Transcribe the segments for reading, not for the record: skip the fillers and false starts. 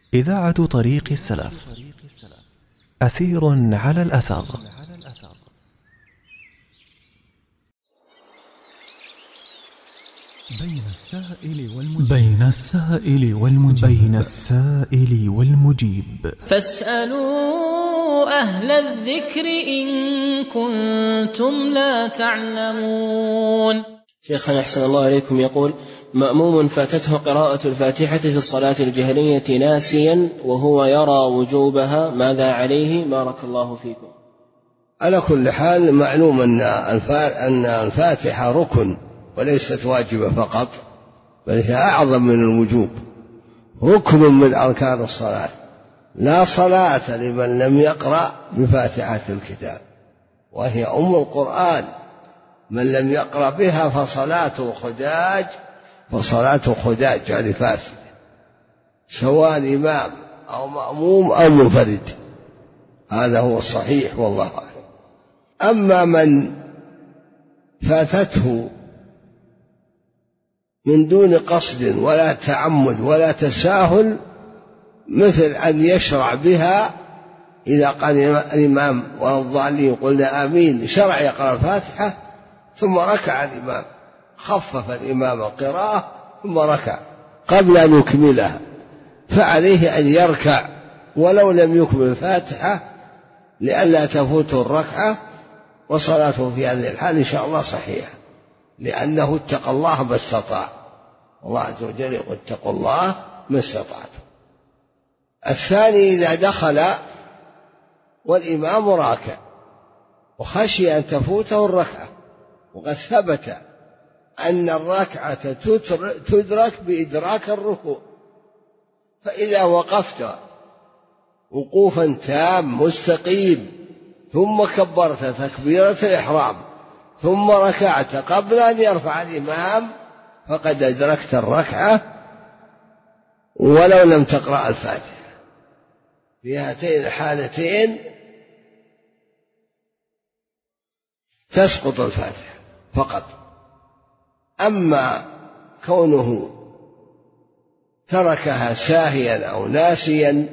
إذاعة طريق السلف. أثير على الأثر. بين السائل والمجيب. فاسألوا أهل الذكر إن كنتم لا تعلمون. شيخنا أحسن الله إليكم يقول: مأموم فاتته قراءة الفاتحة في الصلاة الجهرية ناسيا وهو يرى وجوبها، ماذا عليه؟ بارك الله فيكم. على كل حال معلوم أن الفاتحة ركن وليست واجبة فقط، بل هي أعظم من الوجوب، ركن من أركان الصلاة. لا صلاة لمن لم يقرأ بفاتحة الكتاب، وهي أم القرآن. من لم يقرأ بها فصلاته خداج يعني فاسد، سواء إمام أو مأموم أو منفرد. هذا هو الصحيح والله أعلم. أما من فاتته من دون قصد ولا تعمد ولا تساهل، مثل أن يشرع بها إذا قال الإمام والضالين قلنا آمين، شرع يقرأ الفاتحة ثم ركع الإمام، خفف الإمام القراءة ثم ركع قبل أن يكملها، فعليه أن يركع ولو لم يكمل الفاتحة لئلا تفوته الركعة، وصلاته في هذه الحال إن شاء الله صحيحة، لأنه اتقى الله ما استطاع. الله عز وجل يقول: اتقوا الله ما استطعتم. الثاني إذا دخل والإمام راكع وخشي أن تفوته الركعة، وقد ثبت أن الركعة تدرك بإدراك الركوع، فإذا وقفت وقوفا تام مستقيم ثم كبرت تكبيرة الإحرام ثم ركعت قبل أن يرفع الإمام فقد أدركت الركعة ولو لم تقرأ الفاتحة. في هاتين الحالتين تسقط الفاتحة فقط. أما كونه تركها ساهيا أو ناسيا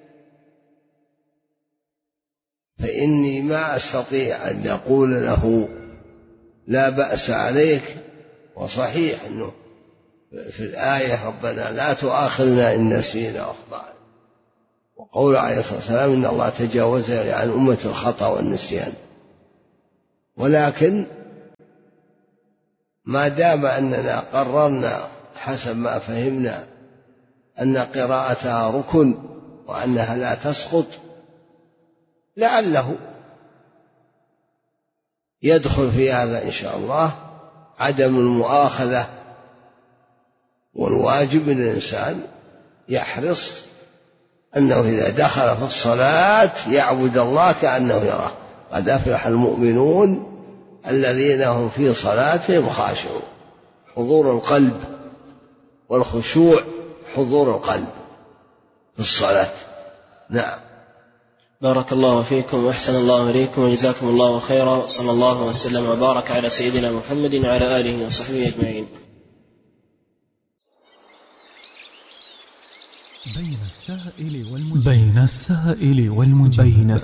فإني ما أستطيع أن يقول له لا بأس عليك، وصحيح أنه في الآية ربنا لا تؤاخذنا إن نسينا أخطأنا، وقول عليه الصلاة والسلام إن الله تجاوز عن أمة الخطأ والنسيان. ولكن ما دام أننا قررنا حسب ما فهمنا أن قراءتها ركن وأنها لا تسقط، لعله يدخل في هذا إن شاء الله عدم المؤاخذة. والواجب أن الإنسان يحرص أنه إذا دخل في الصلاة يعبد الله كأنه يراه. قد أفلح المؤمنون الذين هم في صلاتهم خاشعون. حضور القلب والخشوع، حضور القلب في الصلاة. نعم. بارك الله فيكم وأحسن الله إليكم وجزاكم الله خيرا، صلى الله وسلم وبارك على سيدنا محمد وعلى آله وصحبه أجمعين. بين السائل والمجيب.